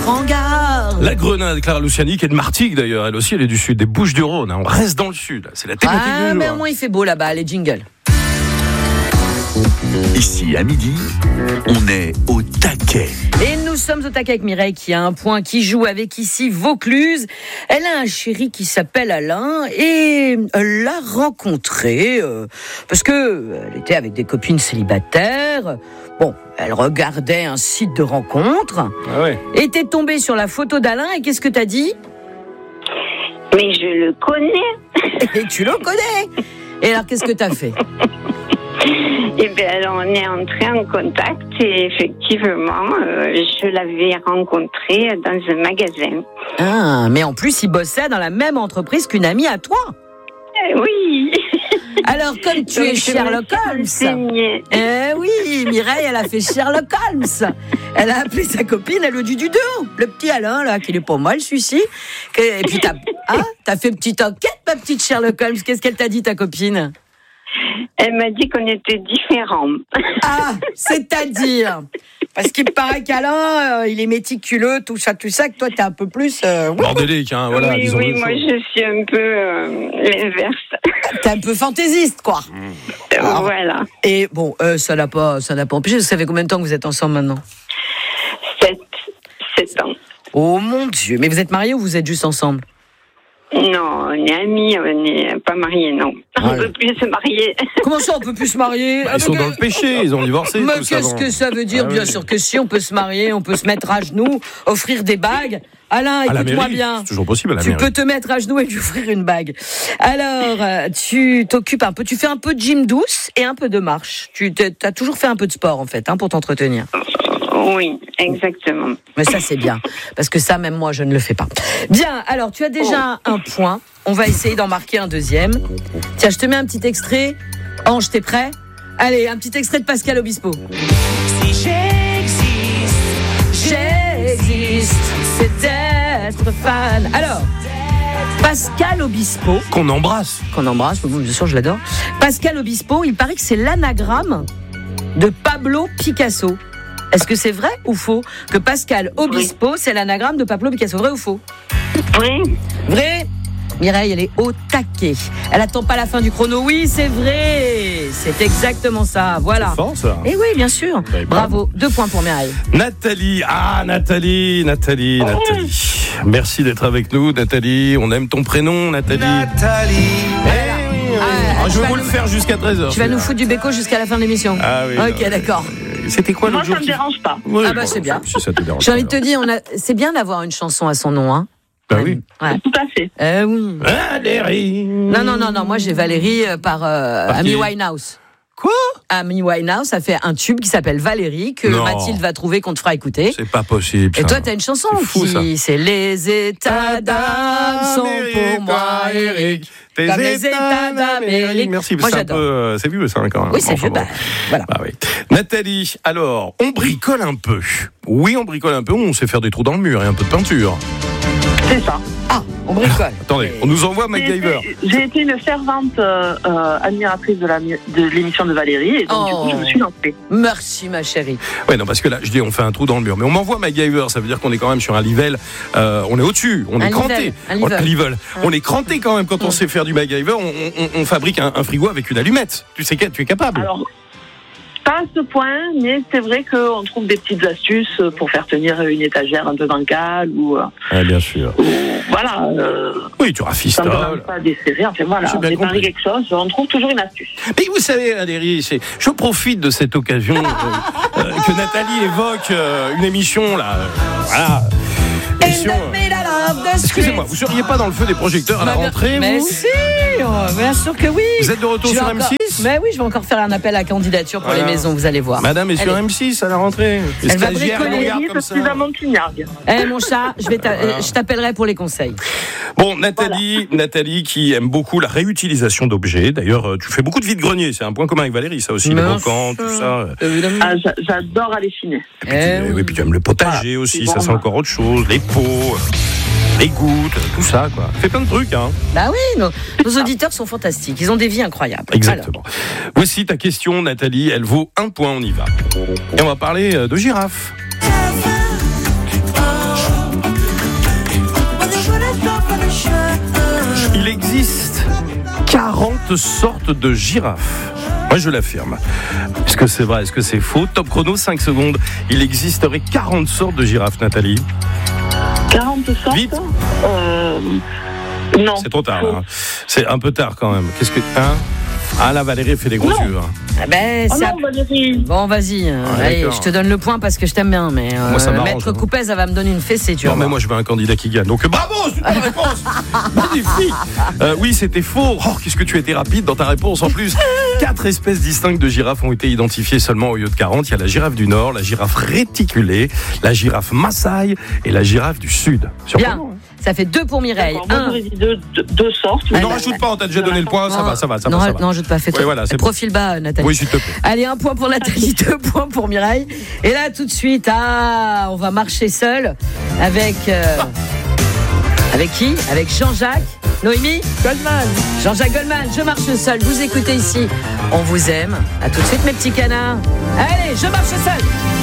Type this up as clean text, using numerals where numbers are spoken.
prends garde. La Grenade, Clara Luciani, qui est de Martigues d'ailleurs. Elle aussi, elle est du sud, des Bouches-du-Rhône. On reste dans le sud. C'est la thématique du jour. Mais au moins il fait beau là-bas, les jingles. Ici, à midi, on est au taquet. Et nous sommes au taquet avec Mireille qui a un point, qui joue avec ici Vaucluse. Elle a un chéri qui s'appelle Alain et elle l'a rencontré parce que elle était avec des copines célibataires. Bon, elle regardait un site de rencontre. Ah ouais. Et t'es tombée sur la photo d'Alain et qu'est-ce que t'as dit ? Mais je le connais. Et tu le connais. Et alors qu'est-ce que t'as fait ? Et bien, alors, on est entré en contact et effectivement, je l'avais rencontré dans un magasin. Ah, mais en plus, il bossait dans la même entreprise qu'une amie à toi. Oui. Alors, comme tu es Sherlock Holmes. Oui, Mireille, elle a fait Sherlock Holmes. Elle a appelé sa copine, elle lui dit du dos. Le petit Alain, là, qu'il est pas mal, celui-ci. Et puis, t'as fait petite enquête, ma petite Sherlock Holmes. Qu'est-ce qu'elle t'a dit, ta copine ? Elle m'a dit qu'on était différents. Ah, c'est-à-dire ? Parce qu'il me paraît qu'Alain, il est méticuleux, tout ça, que toi, t'es un peu plus... Bordélique, hein, voilà. Oui, moi, je suis un peu l'inverse. T'es un peu fantaisiste, quoi. Alors, voilà. Et bon, ça n'a pas empêché. Ça fait combien de temps que vous êtes ensemble maintenant ? 7 ans. Oh mon Dieu, mais vous êtes mariés ou vous êtes juste ensemble ? Non, on est amis, on n'est pas mariés, non. On ne peut plus se marier. Comment ça, on peut plus se marier ? Ils sont dans le péché, ils ont divorcé. Mais qu'est-ce que ça veut dire ? Bien sûr que si, on peut se marier, on peut se mettre à genoux, offrir des bagues. Alain, écoute-moi bien. C'est toujours possible à la Tu mairie. peux te mettre à genoux et lui offrir une bague. Alors, tu t'occupes un peu, tu fais un peu de gym douce et un peu de marche. Tu as toujours fait un peu de sport, en fait, pour t'entretenir. Oui, exactement. Mais ça, c'est bien. Parce que ça, même moi, je ne le fais pas. Bien, alors, tu as déjà un point. On va essayer d'en marquer un deuxième. Tiens, je te mets un petit extrait. Ange, t'es prêt ? Allez, un petit extrait de Pascal Obispo. Si j'existe, c'est d'être fan. Alors, Pascal Obispo. Qu'on embrasse, Bien sûr, je l'adore. Pascal Obispo, il paraît que c'est l'anagramme de Pablo Picasso. Est-ce que c'est vrai ou faux que Pascal Obispo, c'est l'anagramme de Pablo Picasso ? Vrai ou faux ? Vrai ? Mireille, elle est au taquet. Elle attend pas la fin du chrono. Oui, c'est vrai. C'est exactement ça. Voilà. c'est fort ça. Et oui, bien sûr. Bravo. 2 points pour Mireille. Nathalie. Merci d'être avec nous, Nathalie. On aime ton prénom, Nathalie. Je vais vous le faire jusqu'à 13h. Tu vas nous foutre du béco jusqu'à la fin de l'émission. Ah oui. Ok, d'accord. C'était quoi l'autre jour ? Moi, ça me dérange pas. Oui, C'est bien. Si ça te dérange J'ai envie de pas, te dire, c'est bien d'avoir une chanson à son nom, hein. Bah oui. Ouais. Tout à fait. Oui. Valérie. Non, moi j'ai Valérie par Amy qui ? Winehouse. Quoi ? Amy Winehouse a fait un tube qui s'appelle Valérie, que Non. Mathilde va trouver, qu'on te fera écouter. C'est pas possible. Et ça. toi, t'as une chanson C'est fou, ça. c'est Les états d'âme sont pour moi, Eric. Comme les états d'Amérique. Merci, Moi, c'est j'adore. un peu, c'est vieux ça quand même. Oui, c'est vieux, voilà. Bah oui. Nathalie, alors, on bricole un peu. Oui, on bricole un peu, on sait faire des trous dans le mur et un peu de peinture. C'est ça. Ah, on bricole. Attendez, on nous envoie MacGyver. J'ai été une fervente admiratrice de l'émission de Valérie et donc du coup je me suis lancée. Merci ma chérie. Ouais, non, parce que là, je dis, on fait un trou dans le mur. Mais on m'envoie MacGyver, ça veut dire qu'on est quand même sur un level. On est au-dessus, on est cranté. Un level. On est cranté quand même quand on sait faire du MacGyver. On fabrique un frigo avec une allumette. Tu sais que tu es capable. Alors, pas à ce point, mais c'est vrai qu'on trouve des petites astuces pour faire tenir une étagère un peu bancale ou bien sûr. voilà. Oui, tu Ça ne rafistoles. demande pas desserrer. Enfin voilà, J'ai bien on compris. prépare quelque chose, on trouve toujours une astuce. Mais vous savez, Valérie, je profite de cette occasion que Nathalie évoque une émission là. Voilà. Émission, excusez-moi, vous seriez pas dans le feu des projecteurs à la rentrée, Mais vous si, bien sûr que oui. Vous êtes de retour Je vais sur encore- M6 Mais oui, je vais encore faire un appel à candidature pour Voilà. les maisons, vous allez voir. Madame est sur Elle M6 à la rentrée. Les Elle va stagiaires bricoler. nous regardent Je comme ça. suis à Montignargues. Mon chat, je t'appellerai pour les conseils. Bon, Nathalie qui aime beaucoup la réutilisation d'objets. D'ailleurs, tu fais beaucoup de vide-grenier. C'est un point commun avec Valérie, ça aussi, les brocants, tout ça. Évidemment. Ah, j'adore aller chiner. Oui, puis tu aimes le potager aussi, ça c'est encore autre chose. Les pots, les gouttes, tout ça, quoi. Fais plein de trucs, hein. Bah oui, nos auditeurs sont fantastiques. Ils ont des vies incroyables. Exactement. Voici ta question, Nathalie. Elle vaut 1 point, on y va. Et on va parler de girafes. 7 sortes de girafes. Moi, je l'affirme. Est-ce que c'est vrai? Est-ce que c'est faux? Top chrono, 5 secondes. Il existerait 40 sortes de girafes, Nathalie. 40 sortes? Vite. Non. C'est trop tard, là. C'est un peu tard, quand même. Qu'est-ce que... Ah, là, Valérie fait des gros yeux. Ah ben, Oh non, Valérie. Bon, vas-y. Allez, d'accord. je te donne le point parce que je t'aime bien. Mais Moi, ça m'arrange, Maître hein. Coupez, ça va me donner une fessée, tu Non, vois. mais moi, je veux un candidat qui gagne. Donc, bravo, c'est une bonne réponse. Magnifique. Oui, c'était faux. Oh, qu'est-ce que tu as été rapide dans ta réponse. En plus, 4 espèces distinctes de girafes ont été identifiées seulement au lieu de 40. Il y a la girafe du Nord, la girafe réticulée, la girafe Maasai et la girafe du Sud. Bien. Surprenant, hein. Ça fait 2 pour Mireille. D'accord, moi, j'aurais dit deux sortes. Mais n'en rajoute pas, on t'a déjà donné le point. Ça va. Non, je te pas fait Ouais, voilà, c'est profil bas, Nathalie. Oui, s'il te plaît. Allez, 1 point pour Nathalie, 2 points pour Mireille. Et là, tout de suite, on va marcher seul avec qui? Avec Jean-Jacques Noémie Goldman. Jean-Jacques Goldman, je marche seul. Vous écoutez ici. On vous aime. À tout de suite, mes petits canards. Allez, je marche seul.